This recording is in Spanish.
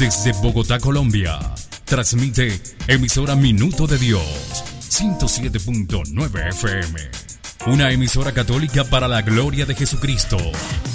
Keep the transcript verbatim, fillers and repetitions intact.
Desde Bogotá, Colombia, transmite emisora Minuto de Dios, ciento siete punto nueve F M. Una emisora católica para la gloria de Jesucristo.